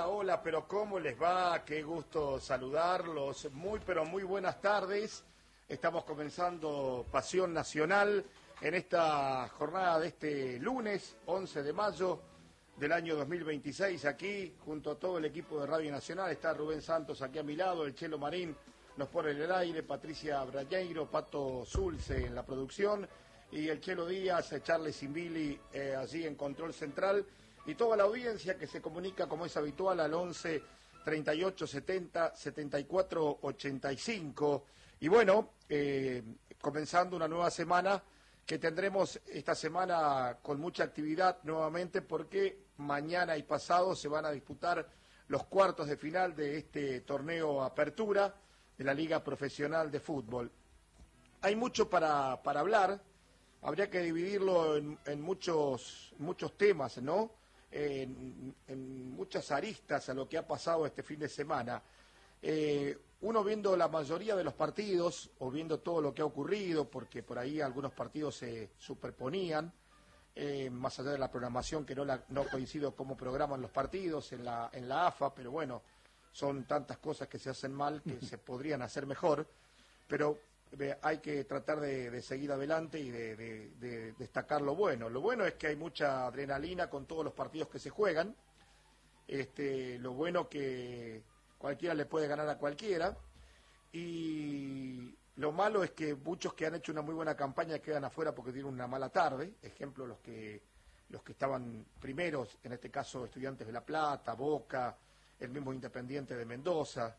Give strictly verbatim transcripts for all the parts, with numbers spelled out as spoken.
hola, pero ¿cómo les va? Qué gusto saludarlos. Muy, pero muy buenas tardes. Estamos comenzando Pasión Nacional en esta jornada de este lunes, once de mayo del año dos mil veintiséis. Aquí, junto a todo el equipo de Radio Nacional, está Rubén Santos aquí a mi lado, el Chelo Marín nos pone en el aire, Patricia Brañeiro, Pato Zulce en la producción, y el Chelo Díaz, Charles Simbili eh, allí en control central, y toda la audiencia que se comunica como es habitual al once, treinta y ocho, setenta, setenta y cuatro, ochenta y cinco. Y bueno, eh, comenzando una nueva semana que tendremos esta semana con mucha actividad nuevamente, porque mañana y pasado se van a disputar los cuartos de final de este torneo Apertura de la Liga Profesional de Fútbol. Hay mucho para, para hablar, habría que dividirlo en, en muchos, muchos temas, ¿no? En, en muchas aristas a lo que ha pasado este fin de semana. Eh, uno viendo la mayoría de los partidos, o viendo todo lo que ha ocurrido, porque por ahí algunos partidos se superponían, eh, más allá de la programación, que no, la, no coincido cómo programan los partidos en la, en la A F A, pero bueno, son tantas cosas que se hacen mal que se podrían hacer mejor, pero eh, hay que tratar de, de seguir adelante y de, de, de destacar lo bueno. Lo bueno es que hay mucha adrenalina con todos los partidos que se juegan. Este, lo bueno que cualquiera le puede ganar a cualquiera, y lo malo es que muchos que han hecho una muy buena campaña quedan afuera porque tienen una mala tarde. Ejemplo, los que los que estaban primeros, en este caso Estudiantes de La Plata, Boca, el mismo Independiente de Mendoza,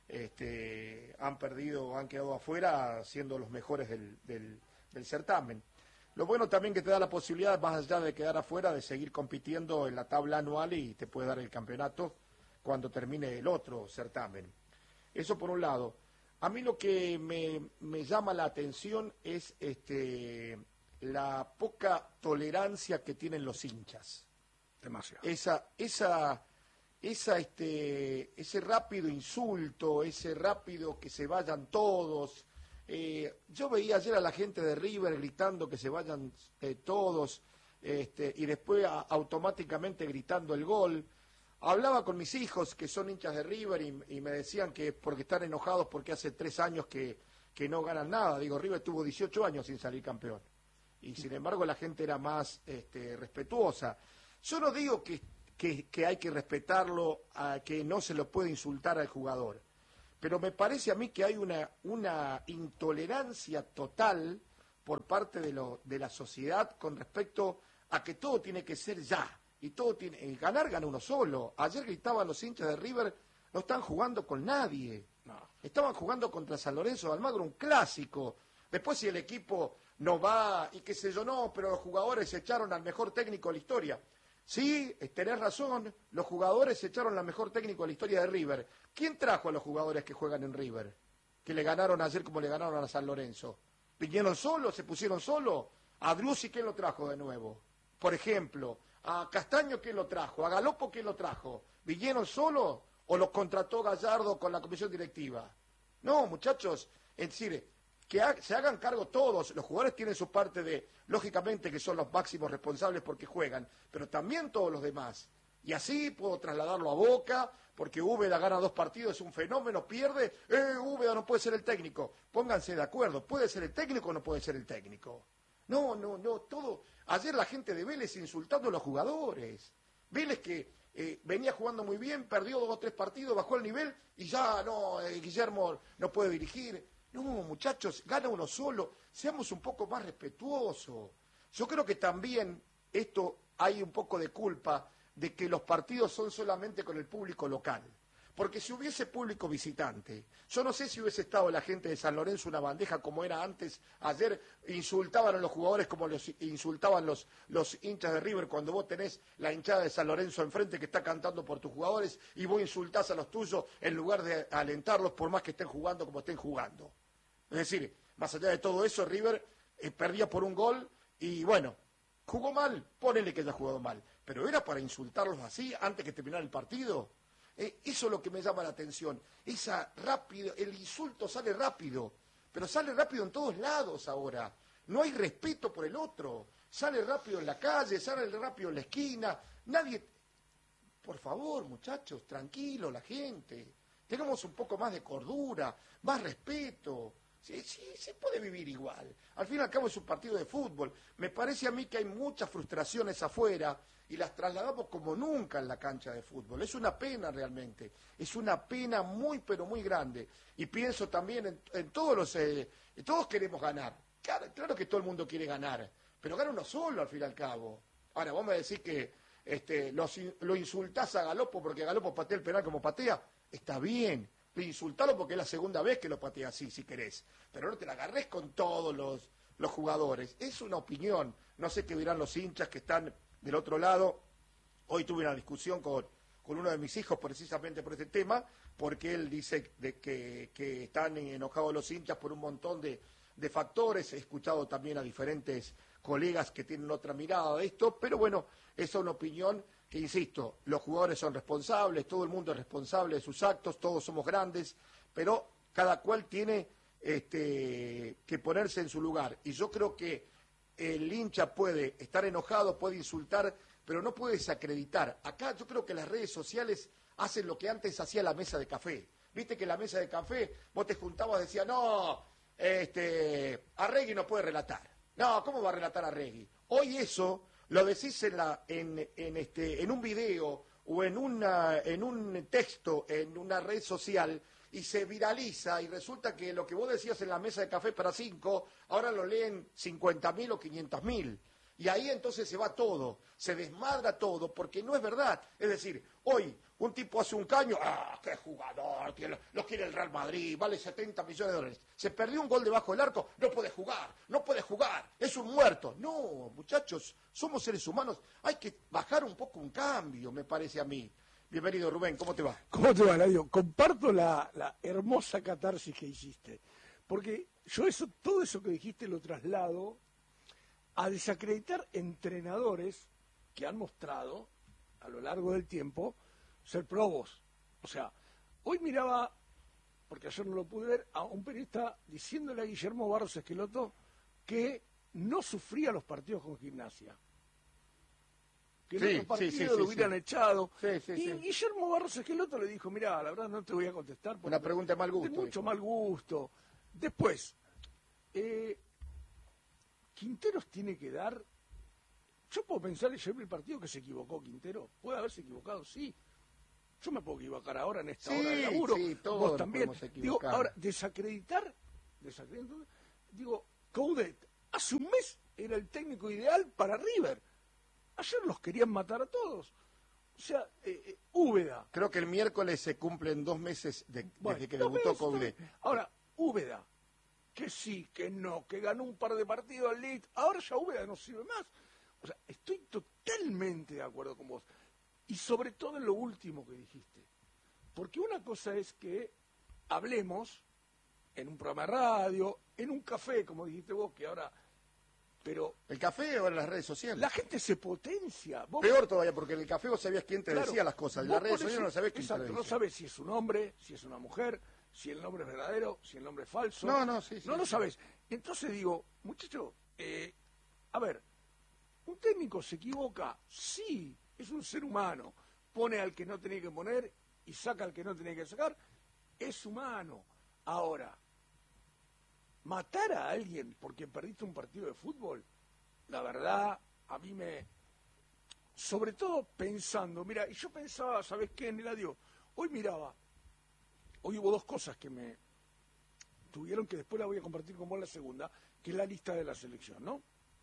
este, han perdido, han quedado afuera siendo los mejores del, del, del certamen. Lo bueno también que te da la posibilidad, más allá de quedar afuera, de seguir compitiendo en la tabla anual y te puede dar el campeonato cuando termine el otro certamen. Eso por un lado. A mí lo que me, me llama la atención es este, la poca tolerancia que tienen los hinchas. Demasiado. Esa, esa, esa, este, ese rápido insulto, ese rápido que se vayan todos. Eh, yo veía ayer a la gente de River gritando que se vayan eh, todos, este, y después a, automáticamente gritando el gol. Hablaba con mis hijos que son hinchas de River y, y me decían que porque están enojados porque hace tres años que, que no ganan nada. Digo, River tuvo dieciocho años sin salir campeón y sin embargo la gente era más este, respetuosa. Yo no digo que, que, que hay que respetarlo, a, que no se lo puede insultar al jugador, pero me parece a mí que hay una, una intolerancia total por parte de, lo, de la sociedad con respecto a que todo tiene que ser ya. Y todo tiene, el ganar gana uno solo. Ayer gritaban los hinchas de River, no están jugando con nadie. No. Estaban jugando contra San Lorenzo de Almagro, un clásico. Después si el equipo no va, y qué sé yo, no, pero los jugadores echaron al mejor técnico de la historia. Sí, tenés razón, los jugadores echaron al mejor técnico de la historia de River. ¿Quién trajo a los jugadores que juegan en River? Que le ganaron ayer como le ganaron a San Lorenzo. ¿Vinieron solos? ¿Se pusieron solos? ¿A Driussi quién lo trajo de nuevo? Por ejemplo, a Castaño ¿quién lo trajo? ¿A Galopo quién lo trajo? ¿Vinieron solos o los contrató Gallardo con la comisión directiva? No, muchachos, es decir, que ha, se hagan cargo todos. Los jugadores tienen su parte de, lógicamente que son los máximos responsables porque juegan, pero también todos los demás. Y así puedo trasladarlo a Boca, porque Úbeda gana dos partidos, es un fenómeno, pierde, eh, Úbeda no puede ser el técnico. Pónganse de acuerdo, ¿puede ser el técnico o no puede ser el técnico? No, no, no, todo. Ayer la gente de Vélez insultando a los jugadores. Vélez que eh, venía jugando muy bien, perdió dos o tres partidos, bajó el nivel y ya no, eh, Guillermo no puede dirigir. No, muchachos, gana uno solo, seamos un poco más respetuosos. Yo creo que también esto hay un poco de culpa de que los partidos son solamente con el público local. Porque si hubiese público visitante, yo no sé si hubiese estado la gente de San Lorenzo una bandeja como era antes. Ayer insultaban a los jugadores como los insultaban los, los hinchas de River cuando vos tenés la hinchada de San Lorenzo enfrente que está cantando por tus jugadores y vos insultás a los tuyos en lugar de alentarlos por más que estén jugando como estén jugando. Es decir, más allá de todo eso, River eh, perdía por un gol y bueno, jugó mal, ponele que haya jugado mal, pero era para insultarlos así antes que terminar el partido. Eh, eso es lo que me llama la atención. Esa rápido, el insulto sale rápido, pero sale rápido en todos lados ahora. No hay respeto por el otro. Sale rápido en la calle, sale rápido en la esquina. Nadie, por favor, muchachos, tranquilo la gente. Tenemos un poco más de cordura, más respeto. Sí, sí, se puede vivir igual. Al fin y al cabo es un partido de fútbol. Me parece a mí que hay muchas frustraciones afuera y las trasladamos como nunca en la cancha de fútbol. Es una pena realmente. Es una pena muy, pero muy grande. Y pienso también en, en todos los... Eh, todos queremos ganar. Claro, claro que todo el mundo quiere ganar. Pero gana uno solo al fin y al cabo. Ahora, vos me decís que este, los, lo insultás a Galopo porque Galopo patea el penal como patea. Está bien. Insultalo porque es la segunda vez que lo patea así, si querés. Pero no te la agarres con todos los, los jugadores. Es una opinión. No sé qué dirán los hinchas que están del otro lado. Hoy tuve una discusión con, con uno de mis hijos precisamente por este tema, porque él dice de que, que están enojados los hinchas por un montón de, de factores. He escuchado también a diferentes colegas que tienen otra mirada de esto, pero bueno, esa es una opinión que, insisto, los jugadores son responsables, todo el mundo es responsable de sus actos, todos somos grandes, pero cada cual tiene este, que ponerse en su lugar. Y yo creo que el hincha puede estar enojado, puede insultar, pero no puede desacreditar. Acá yo creo que las redes sociales hacen lo que antes hacía la mesa de café. Viste que en la mesa de café vos te juntabas y decías, no, este, Arregui no puede relatar. No, ¿cómo va a relatar Arregui? Hoy eso lo decís en, la, en, en, este, en un video o en, una, en un texto, en una red social, y se viraliza, y resulta que lo que vos decías en la mesa de café para cinco, ahora lo leen cincuenta mil o quinientos mil. Y ahí entonces se va todo, se desmadra todo, porque no es verdad. Es decir, hoy un tipo hace un caño, ¡ah, qué jugador! Lo quiere el Real Madrid, vale setenta millones de dólares. Se perdió un gol debajo del arco, no puede jugar, no puede jugar, es un muerto. No, muchachos, somos seres humanos, hay que bajar un poco un cambio, me parece a mí. Bienvenido, Rubén, ¿cómo te va? ¿Cómo te va, Ladio? Comparto la, la hermosa catarsis que hiciste, porque yo eso, todo eso que dijiste lo traslado a desacreditar entrenadores que han mostrado a lo largo del tiempo ser probos. O sea, hoy miraba, porque ayer no lo pude ver, a un periodista diciéndole a Guillermo Barros Esqueloto que no sufría los partidos con Gimnasia. Que en sí, otro partido sí, sí, lo sí, hubieran sí. echado. Sí, sí, y sí. Guillermo Barros Esqueloto le dijo, mirá, la verdad no te voy a contestar. Porque Una pregunta de mal gusto. De mucho dijo. mal gusto. Después, eh, Quinteros tiene que dar... Yo puedo pensar en el partido que se equivocó Quintero. ¿Puede haberse equivocado? Sí. Yo me puedo equivocar ahora en esta Sí, hora de laburo. sí, todos Vos nos también. podemos Digo, equivocar. ahora, desacreditar, desacreditar, digo, Coudet, hace un mes era el técnico ideal para River. Ayer los querían matar a todos. O sea, eh, eh, Úbeda. Creo que el miércoles se cumplen dos meses de, Bueno, desde que dos debutó meses, Coudet. Ahora, Úbeda, que sí, que no, que ganó un par de partidos al Leeds, ahora ya Úbeda no sirve más. O sea, estoy totalmente de acuerdo con vos. Y sobre todo en lo último que dijiste. Porque una cosa es que hablemos en un programa de radio, en un café, como dijiste vos, que ahora... Pero ¿El café o en las redes sociales? la gente se potencia. Vos, Peor todavía, porque en el café vos sabías quién te claro, decía las cosas. En vos las redes ponés- sociales no sabés quién exacto, te lo no dice. sabés si es un hombre, si es una mujer, si el nombre es verdadero, si el nombre es falso. No, no, sí, sí, No lo sí. sabés. Entonces digo, muchacho, eh, a ver, un técnico se equivoca, sí, es un ser humano. Pone al que no tenía que poner y saca al que no tenía que sacar, es humano. Ahora, matar a alguien porque perdiste un partido de fútbol, la verdad, a mí me... Sobre todo pensando, mira, y yo pensaba, ¿sabes qué, Neladio? Hoy miraba, hoy hubo dos cosas que me tuvieron, que después la voy a compartir con vos la segunda, que es la lista de la selección, ¿no?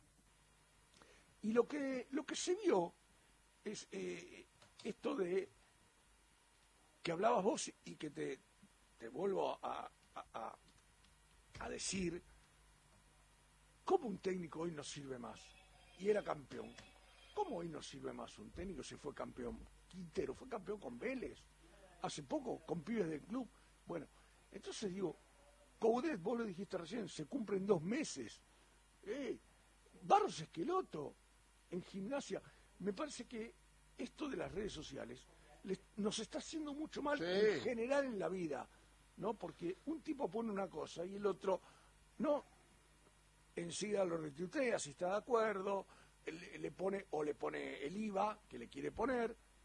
Y lo que, lo que se vio es eh, esto de que hablabas vos y que te, te vuelvo a, a, a, a decir, ¿cómo un técnico hoy no sirve más? Y era campeón. ¿Cómo hoy no sirve más un técnico si fue campeón? Quintero fue campeón con Vélez, hace poco, con pibes del club. Bueno, entonces digo, Coudet, vos lo dijiste recién, se cumple en dos meses. Eh, Barros Esqueloto, en Gimnasia. Me parece que esto de las redes sociales les, nos está haciendo mucho mal Sí. en general en la vida, ¿no? Porque un tipo pone una cosa y el otro no, enseguida lo retuitea si está de acuerdo, le, le pone o le pone el I V A que le quiere poner,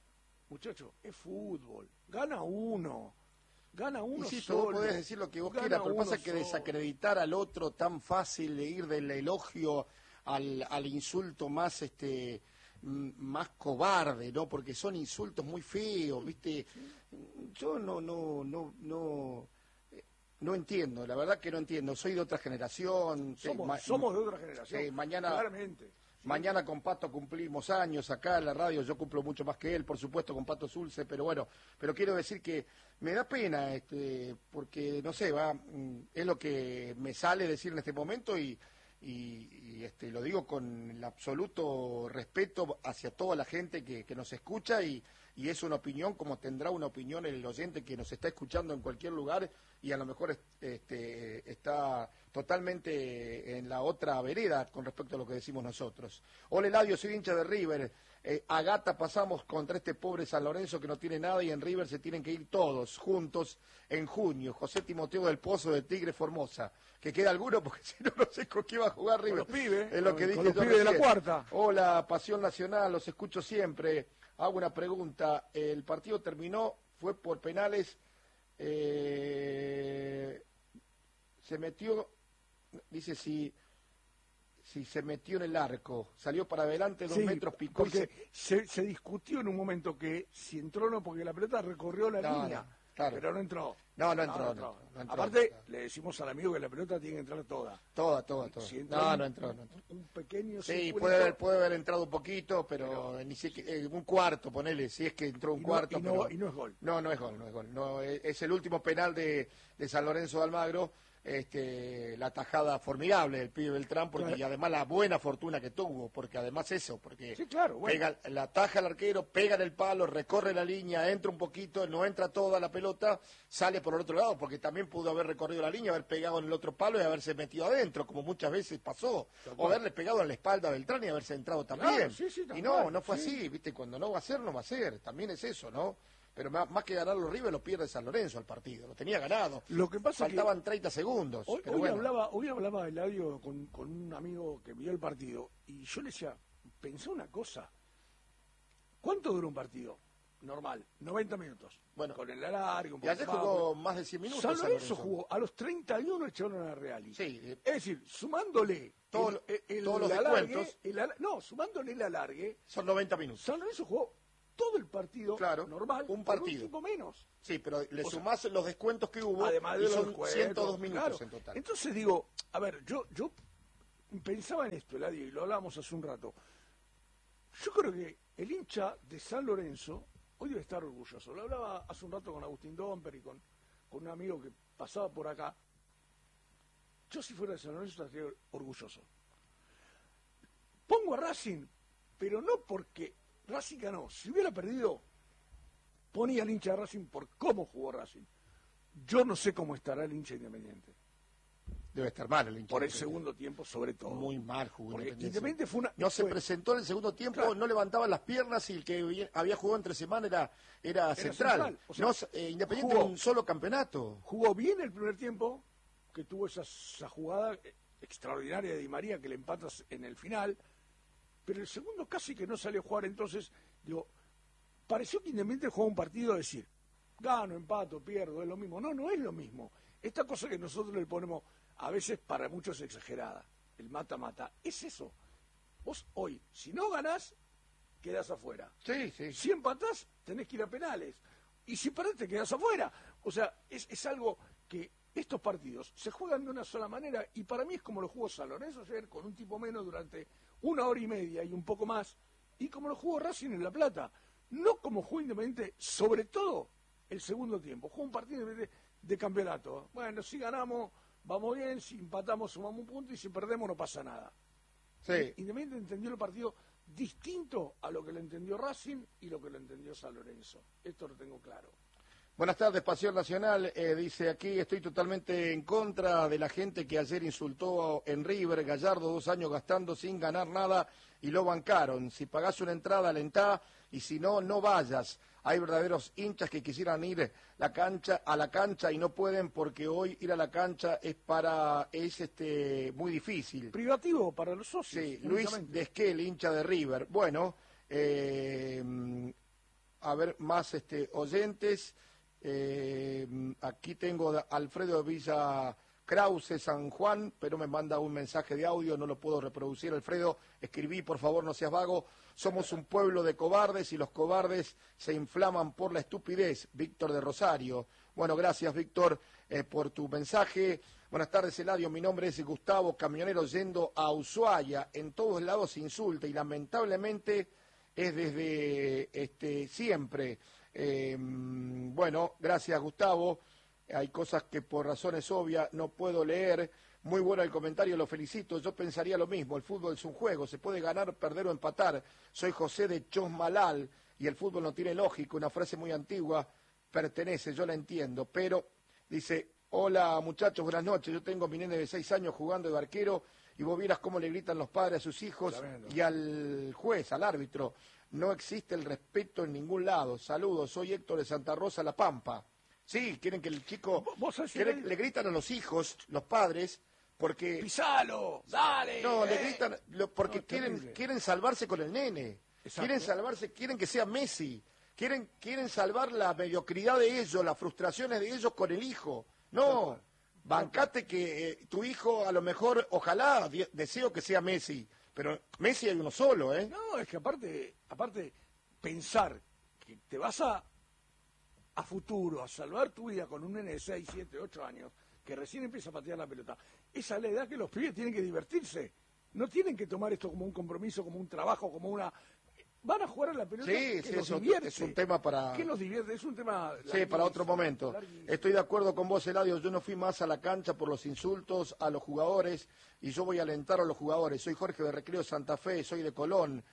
muchacho, es fútbol. Gana uno. Gana uno Insisto, solo. vos podés decir lo que vos Gana quieras, pero uno pasa que solo. desacreditar al otro tan fácil, de ir del elogio al, al insulto más este m- más cobarde, ¿no? Porque son insultos muy feos, ¿viste? Yo no, no, no, no, eh, no entiendo, la verdad que no entiendo. Soy de otra generación. te- Somos, ma- somos de otra generación. Sí, mañana- Claramente. Mañana con Pato cumplimos años acá en la radio, yo cumplo mucho más que él, por supuesto, con Pato Zulce, pero bueno, pero quiero decir que me da pena, este, porque, no sé, va, mm, es lo que me sale decir en este momento y, y, y, este, lo digo con el absoluto respeto hacia toda la gente que, que nos escucha y, y es una opinión como tendrá una opinión el oyente que nos está escuchando en cualquier lugar y a lo mejor este, está totalmente en la otra vereda con respecto a lo que decimos nosotros. Hola Eladio, soy hincha de River. Eh, a Gata pasamos contra este pobre San Lorenzo que no tiene nada y en River se tienen que ir todos juntos en junio. José Timoteo del Pozo de Tigre Formosa. Que queda alguno porque si no, no sé con qué va a jugar River. Con los pibes, es lo que con dije los yo pibes de la recién. cuarta. Hola, Pasión Nacional, los escucho siempre. Hago una pregunta. El partido terminó, fue por penales. Eh, se metió, dice si si se metió en el arco, salió para adelante dos Sí, metros, picó y porque se... se, se discutió en un momento que si entró o no, porque la pelota recorrió la No, línea, no, claro. pero no entró. No, no entró, no entró, no entró, Aparte, claro. le decimos al amigo que la pelota tiene que entrar toda. Toda, toda, toda. Si entra No, un- no entró, no entró. Un pequeño Sí, circulito, puede haber, puede haber entrado un poquito, pero, ni siquiera, eh, un cuarto, ponele, si es que entró un y no- cuarto. y no- pero... y no es gol. No, no es gol, no es gol. No, es, es el último penal de, de San Lorenzo de Almagro, este, la tajada formidable del pibe Beltrán, porque Claro. y además la buena fortuna que tuvo, porque además eso, porque Sí, claro, bueno. pega, la taja al arquero, pega en el palo, recorre la línea, entra un poquito, no entra toda la pelota, sale por el otro lado, porque también pudo haber recorrido la línea, haber pegado en el otro palo y haberse metido adentro, como muchas veces pasó, o haberle pegado en la espalda a Beltrán y haberse entrado también. Claro, sí, sí, tal y no, cual, no fue sí. así, viste, cuando no va a ser, no va a ser, también es eso, ¿no? Pero más, más que ganar los River, lo pierde San Lorenzo al partido, lo tenía ganado. Lo que pasa es que Faltaban treinta segundos. Hoy, pero hoy bueno. hablaba, hoy hablaba Eladio con, con un amigo que vio el partido y yo le decía, pensé una cosa, ¿cuánto dura un partido? Normal, noventa minutos. Bueno, con el alargue, un Y ayer poco más, jugó porque- más de cien minutos. San San Lorenzo Lorenzo. jugó, a los treinta y uno echaron a Reali. Sí, eh, Es decir, sumándole Todo- el, el- el todos los alargue, descuentos. el ala- no, sumándole el alargue, son noventa minutos. San Lorenzo jugó todo el partido Claro, normal, un con partido. tiempo menos. Sí, pero le O sea, sumás los descuentos que hubo Además de y los son descuentos, ciento dos minutos claro. en total. Entonces digo, a ver, yo yo pensaba en esto, Eladio, y lo hablábamos hace un rato. Yo creo que el hincha de San Lorenzo hoy debe estar orgulloso. Lo hablaba hace un rato con Agustín Domper y con, con un amigo que pasaba por acá. Yo si fuera de San Lorenzo estaría orgulloso. Pongo a Racing, pero no porque Racing ganó. Si hubiera perdido, ponía al hincha de Racing por cómo jugó Racing. Yo no sé cómo estará el hincha Independiente. Debe estar mal el hincha. Por el Independiente. segundo tiempo, sobre todo. Muy mal jugó Porque Independiente. Independiente fue una... No se fue- presentó en el segundo tiempo, Claro. no levantaba las piernas y el que vi- había jugado entre semana era, era, central. central, o sea, no, eh, Independiente jugó- en un solo campeonato. Jugó bien el primer tiempo, que tuvo esa, esa jugada eh, extraordinaria de Di María que le empatas en el final, pero el segundo casi que no salió a jugar. Entonces, digo, pareció que Independiente jugó un partido a decir, gano, empato, pierdo, es lo mismo. No, no es lo mismo. Esta cosa que nosotros le ponemos, a veces para muchos exagerada, el mata-mata, es eso. Vos hoy, si no ganás, quedás afuera. Sí, sí. Si empatás, tenés que ir a penales. Y si perdés, te quedás afuera. O sea, es, es algo que estos partidos se juegan de una sola manera y para mí es como lo jugó San Lorenzo ayer con un tipo menos durante una hora y media y un poco más, y como lo jugó Racing en La Plata. No como jugó Independiente, sobre todo el segundo tiempo. Jugó un partido de, de campeonato. Bueno, si ganamos, vamos bien, si empatamos, sumamos un punto y si perdemos, no pasa nada. Sí. Independiente entendió el partido distinto a lo que lo entendió Racing y lo que lo entendió San Lorenzo. Esto lo tengo claro. Buenas tardes, Pasión Nacional. Eh, dice aquí, estoy totalmente en contra de la gente que ayer insultó en River, Gallardo, dos años gastando sin ganar nada y lo bancaron. Si pagás una entrada, alentá, y si no, no vayas. Hay verdaderos hinchas que quisieran ir la cancha, a la cancha y no pueden porque hoy ir a la cancha es para es este muy difícil. Privativo para los socios. Sí, Luis únicamente. Desquel, hincha de River. Bueno, eh, a ver más este, oyentes. Eh, aquí tengo a Alfredo Villa Krause, San Juan, pero me manda un mensaje de audio, no lo puedo reproducir. Alfredo, escribí, por favor, no seas vago. Somos un pueblo de cobardes y los cobardes se inflaman por la estupidez. Víctor de Rosario. Bueno, gracias, Víctor, eh, por tu mensaje. Buenas tardes, Eladio. Mi nombre es Gustavo, camionero yendo a Ushuaia. En todos lados se insulta y lamentablemente es desde este, siempre. Eh, bueno, gracias, Gustavo. Hay cosas que por razones obvias no puedo leer. Muy bueno el comentario, lo felicito. Yo pensaría lo mismo. El fútbol es un juego, se puede ganar, perder o empatar. Soy José de Chosmalal y el fútbol no tiene lógica. Una frase muy antigua, pertenece, yo la entiendo. Pero, dice, hola muchachos, buenas noches. Yo tengo mi nene de seis años jugando de arquero y vos vieras cómo le gritan los padres a sus hijos y al juez, al árbitro. No existe el respeto en ningún lado. Saludos, soy Héctor de Santa Rosa, La Pampa. Sí, quieren que el chico... ¿Vos sabés quieren, el... le gritan a los hijos, los padres, porque... ¡Pisalo! ¡Dale! No, eh. le gritan lo, porque no, quieren, quieren salvarse con el nene. Exacto. Quieren salvarse, quieren que sea Messi. Quieren, quieren salvar la mediocridad de ellos, las frustraciones de ellos con el hijo. No, bancate que eh, tu hijo a lo mejor, ojalá, de, deseo que sea Messi. Pero Messi hay uno solo, ¿eh? No, es que aparte, aparte pensar que te vas a, a futuro, a salvar tu vida con un nene de seis, siete, ocho años, que recién empieza a patear la pelota, esa es la edad que los pibes tienen que divertirse. No tienen que tomar esto como un compromiso, como un trabajo, como una... Van a jugar a la pelota, Sí, que sí, los es, otro, divierte. es un tema para... ¿Qué nos divierte? Es un tema... Sí, para otro momento. Larguísimo. Estoy de acuerdo con vos, Eladio. Yo no fui más a la cancha por los insultos a los jugadores y yo voy a alentar a los jugadores. Soy Jorge de Recreo Santa Fe, soy de Colón,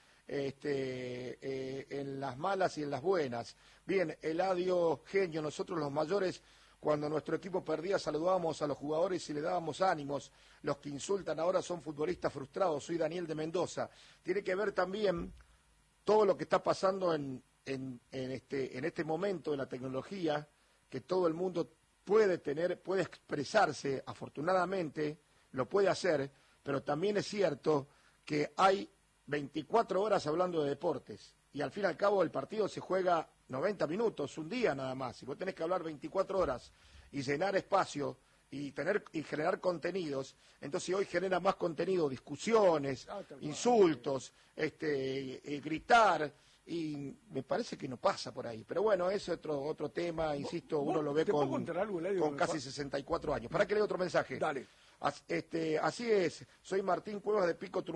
este, eh, en las malas y en las buenas. Bien, Eladio, genio, nosotros los mayores, cuando nuestro equipo perdía, saludábamos a los jugadores y le dábamos ánimos. Los que insultan ahora son futbolistas frustrados. Soy Daniel de Mendoza. Tiene que ver también todo lo que está pasando en, en, en, este, en este momento de la tecnología, que todo el mundo puede tener, puede expresarse, afortunadamente, lo puede hacer, pero también es cierto que hay veinticuatro horas hablando de deportes, y al fin y al cabo el partido se juega noventa minutos, un día nada más, y vos tenés que hablar veinticuatro horas y llenar espacio y tener y generar contenidos. Entonces hoy genera más contenido, discusiones, ah, insultos, este, eh, gritar, y me parece que no pasa por ahí. Pero bueno, es otro otro tema, insisto, uno lo ve con, algo, con casi sesenta y cuatro años. ¿Para que lea otro mensaje? Dale. As, este, así es, soy Martín Cuevas de Pico Trum